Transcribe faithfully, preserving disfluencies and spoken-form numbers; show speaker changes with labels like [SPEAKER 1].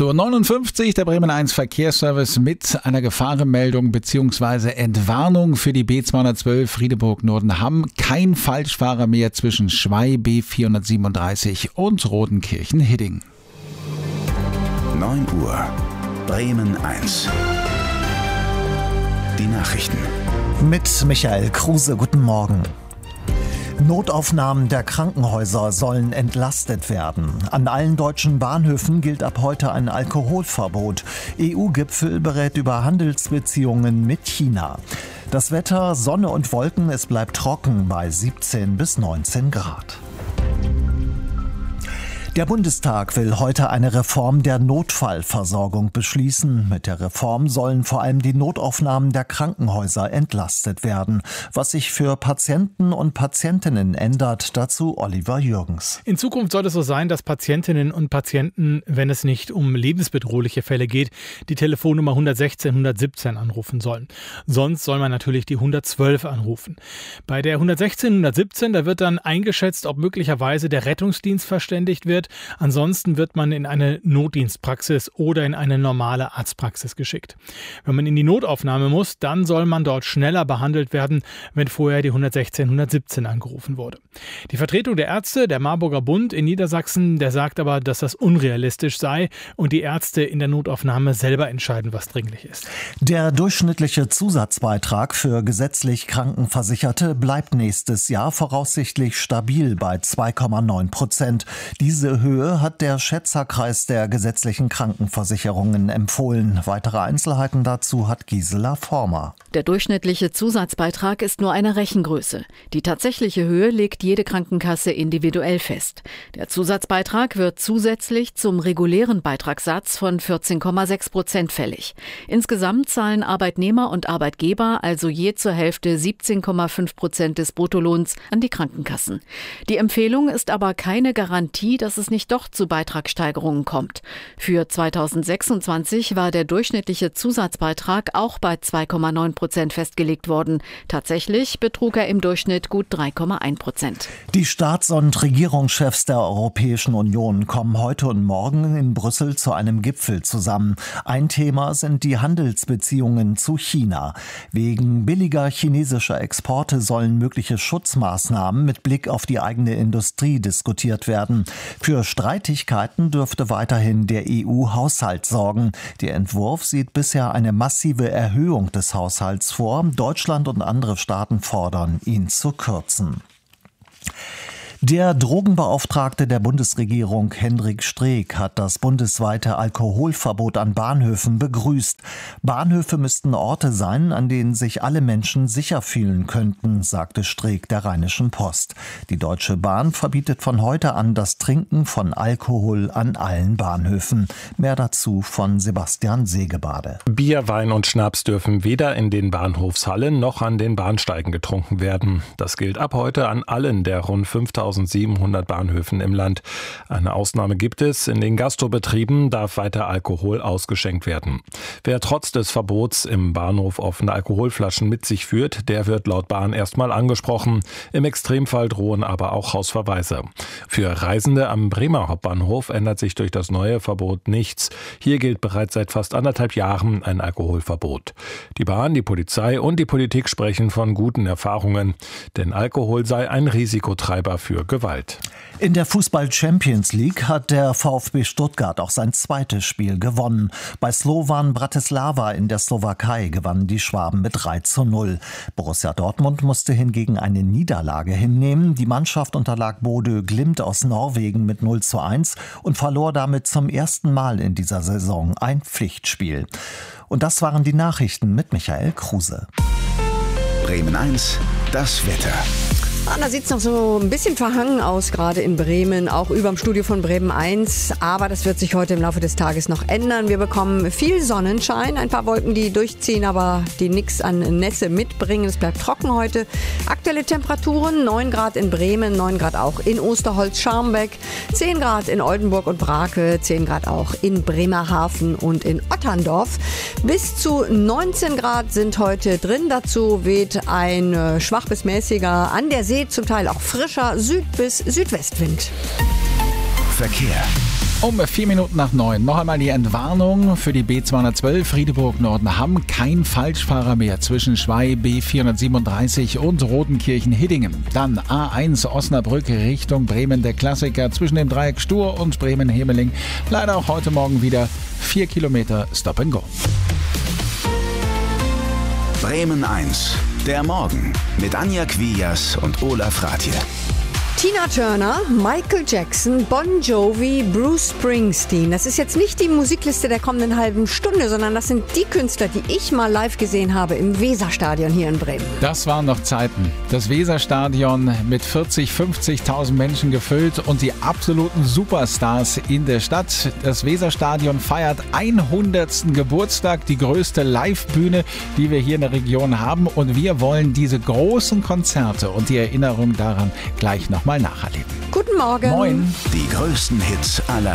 [SPEAKER 1] acht Uhr neunundfünfzig, der Bremen eins Verkehrsservice mit einer Gefahrenmeldung bzw. Entwarnung für die B zweihundertzwölf Friedeburg-Nordenham. Kein Falschfahrer mehr zwischen Schwey B vierhundertsiebenunddreißig und Rodenkirchen-Hidding.
[SPEAKER 2] neun Uhr, Bremen eins. Die Nachrichten.
[SPEAKER 3] Mit Michael Kruse, guten Morgen. Notaufnahmen der Krankenhäuser sollen entlastet werden. An allen deutschen Bahnhöfen gilt ab heute ein Alkoholverbot. E U-Gipfel berät über Handelsbeziehungen mit China. Das Wetter, Sonne und Wolken, es bleibt trocken bei siebzehn bis neunzehn Grad. Der Bundestag will heute eine Reform der Notfallversorgung beschließen. Mit der Reform sollen vor allem die Notaufnahmen der Krankenhäuser entlastet werden. Was sich für Patienten und Patientinnen ändert, dazu Oliver Jürgens.
[SPEAKER 4] In Zukunft soll es so sein, dass Patientinnen und Patienten, wenn es nicht um lebensbedrohliche Fälle geht, die Telefonnummer hundertsechzehn hundertsiebzehn anrufen sollen. Sonst soll man natürlich die hundertzwölf anrufen. Bei der hundertsechzehn hundertsiebzehn, da wird dann eingeschätzt, ob möglicherweise der Rettungsdienst verständigt wird. Ansonsten wird man in eine Notdienstpraxis oder in eine normale Arztpraxis geschickt. Wenn man in die Notaufnahme muss, dann soll man dort schneller behandelt werden, wenn vorher die hundertsechzehn hundertsiebzehn angerufen wurde. Die Vertretung der Ärzte, der Marburger Bund in Niedersachsen, der sagt aber, dass das unrealistisch sei und die Ärzte in der Notaufnahme selber entscheiden, was dringlich ist.
[SPEAKER 3] Der durchschnittliche Zusatzbeitrag für gesetzlich Krankenversicherte bleibt nächstes Jahr voraussichtlich stabil bei zwei Komma neun Prozent. Diese Höhe hat der Schätzerkreis der gesetzlichen Krankenversicherungen empfohlen. Weitere Einzelheiten dazu hat Gisela Former.
[SPEAKER 5] Der durchschnittliche Zusatzbeitrag ist nur eine Rechengröße. Die tatsächliche Höhe legt jede Krankenkasse individuell fest. Der Zusatzbeitrag wird zusätzlich zum regulären Beitragssatz von vierzehn Komma sechs Prozent fällig. Insgesamt zahlen Arbeitnehmer und Arbeitgeber also je zur Hälfte siebzehn Komma fünf Prozent des Bruttolohns an die Krankenkassen. Die Empfehlung ist aber keine Garantie, dass es nicht doch zu Beitragssteigerungen kommt. Für zweitausendsechsundzwanzig war der durchschnittliche Zusatzbeitrag auch bei zwei Komma neun Prozent festgelegt worden. Tatsächlich betrug er im Durchschnitt gut drei Komma eins Prozent.
[SPEAKER 3] Die Staats- und Regierungschefs der Europäischen Union kommen heute und morgen in Brüssel zu einem Gipfel zusammen. Ein Thema sind die Handelsbeziehungen zu China. Wegen billiger chinesischer Exporte sollen mögliche Schutzmaßnahmen mit Blick auf die eigene Industrie diskutiert werden. Für Streitigkeiten dürfte weiterhin der E U-Haushalt sorgen. Der Entwurf sieht bisher eine massive Erhöhung des Haushalts vor. Deutschland und andere Staaten fordern, ihn zu kürzen. Der Drogenbeauftragte der Bundesregierung, Hendrik Streeck, hat das bundesweite Alkoholverbot an Bahnhöfen begrüßt. Bahnhöfe müssten Orte sein, an denen sich alle Menschen sicher fühlen könnten, sagte Streeck der Rheinischen Post. Die Deutsche Bahn verbietet von heute an das Trinken von Alkohol an allen Bahnhöfen. Mehr dazu von Sebastian Segebade.
[SPEAKER 6] Bier, Wein und Schnaps dürfen weder in den Bahnhofshallen noch an den Bahnsteigen getrunken werden. Das gilt ab heute an allen der rund fünftausendsiebenhundert Bahnhöfen im Land. Eine Ausnahme gibt es. In den Gastrobetrieben darf weiter Alkohol ausgeschenkt werden. Wer trotz des Verbots im Bahnhof offene Alkoholflaschen mit sich führt, der wird laut Bahn erstmal angesprochen. Im Extremfall drohen aber auch Hausverweise. Für Reisende am Bremer Hauptbahnhof ändert sich durch das neue Verbot nichts. Hier gilt bereits seit fast anderthalb Jahren ein Alkoholverbot. Die Bahn, die Polizei und die Politik sprechen von guten Erfahrungen, denn Alkohol sei ein Risikotreiber für Gewalt.
[SPEAKER 3] In der Fußball-Champions League hat der VfB Stuttgart auch sein zweites Spiel gewonnen. Bei Slovan Bratislava in der Slowakei gewannen die Schwaben mit drei zu null. Borussia Dortmund musste hingegen eine Niederlage hinnehmen. Die Mannschaft unterlag Bodø Glimt aus Norwegen mit null zu eins und verlor damit zum ersten Mal in dieser Saison ein Pflichtspiel. Und das waren die Nachrichten mit Michael Kruse.
[SPEAKER 2] Bremen eins, das Wetter.
[SPEAKER 7] Ah, da sieht es noch so ein bisschen verhangen aus, gerade in Bremen, auch überm Studio von Bremen eins. Aber das wird sich heute im Laufe des Tages noch ändern. Wir bekommen viel Sonnenschein, ein paar Wolken, die durchziehen, aber die nichts an Nässe mitbringen. Es bleibt trocken heute. Aktuelle Temperaturen, neun Grad in Bremen, neun Grad auch in Osterholz-Scharmbeck, zehn Grad in Oldenburg und Brake, zehn Grad auch in Bremerhaven und in Otterndorf. Bis zu neunzehn Grad sind heute drin. Dazu weht ein schwach bis mäßiger, an der See zum Teil auch frischer Süd- bis Südwestwind.
[SPEAKER 2] Verkehr.
[SPEAKER 1] Um vier Minuten nach neun noch einmal die Entwarnung für die B zweihundertzwölf Riedeburg-Nordenham. Kein Falschfahrer mehr zwischen Schwey B vierhundertsiebenunddreißig und Rodenkirchen-Hiddingen. Dann A eins Osnabrück Richtung Bremen, der Klassiker zwischen dem Dreieck Stur und Bremen-Hemeling. Leider auch heute Morgen wieder vier Kilometer Stop and Go.
[SPEAKER 2] Bremen eins, der Morgen mit Anja Quias und Olaf Rathje.
[SPEAKER 7] Tina Turner, Michael Jackson, Bon Jovi, Bruce Springsteen. Das ist jetzt nicht die Musikliste der kommenden halben Stunde, sondern das sind die Künstler, die ich mal live gesehen habe im Weserstadion hier in Bremen.
[SPEAKER 1] Das waren noch Zeiten. Das Weserstadion mit vierzig, fünfzigtausend Menschen gefüllt und die absoluten Superstars in der Stadt. Das Weserstadion feiert hundertsten Geburtstag, die größte Livebühne, die wir hier in der Region haben. Und wir wollen diese großen Konzerte und die Erinnerung daran gleich nochmal nacherleben.
[SPEAKER 7] Guten Morgen.
[SPEAKER 1] Moin.
[SPEAKER 2] Die größten Hits aller